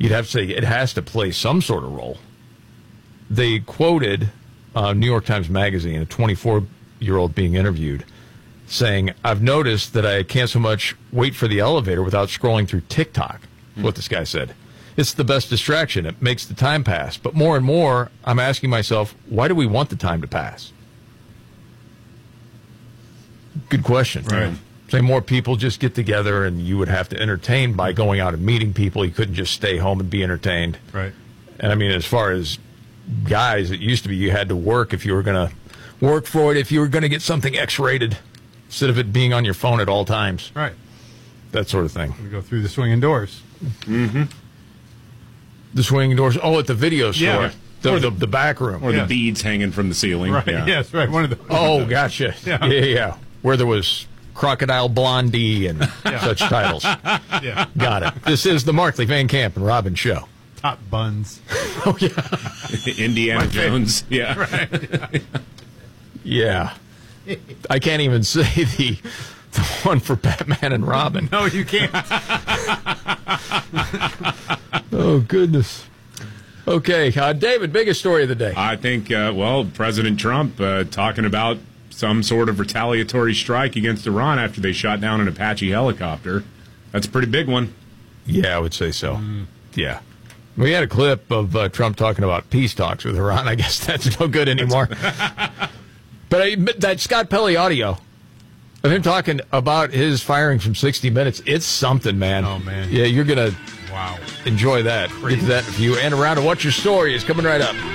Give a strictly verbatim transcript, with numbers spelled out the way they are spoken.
you'd have to say it has to play some sort of role. They quoted uh, New York Times Magazine, a twenty-four-year-old being interviewed, saying, I've noticed that I can't so much wait for the elevator without scrolling through TikTok, mm. what this guy said. It's the best distraction. It makes the time pass. But more and more, I'm asking myself, why do we want the time to pass? Good question. Right. Say more people just get together and you would have to entertain by going out and meeting people. You couldn't just stay home and be entertained. Right. And I mean, as far as guys, it used to be you had to work if you were going to work for it, if you were going to get something X-rated, instead of it being on your phone at all times. Right. That sort of thing. We go through the swinging doors. Mm-hmm. The swinging doors. Oh, at the video store. Yeah. The, Or the, the- the back room. Or Yeah. the beads hanging from the ceiling. Right. Yeah. Yes, right. One of the. Oh, gotcha. Yeah. Yeah, yeah, yeah. Where there was Crocodile Blondie and such titles. Yeah. Got it. This is the Markley, Van Camp, and Robin Show. Top buns. Oh, yeah. Indiana Jones. Yeah. Right. Yeah. I can't even say the, the one for Batman and Robin. No, you can't. Oh, goodness. Okay, uh, David, biggest story of the day. I think, uh, well, President Trump uh, talking about some sort of retaliatory strike against Iran after they shot down an Apache helicopter. That's a pretty big one. Yeah, I would say so. Mm. Yeah. We had a clip of uh, Trump talking about peace talks with Iran. I guess that's no good anymore. but, I, but that Scott Pelley audio of him talking about his firing from sixty minutes, it's something, man. Oh, man. Yeah, you're going to Wow. enjoy that. Get to that in a few. And around to What's Your Story is coming right up.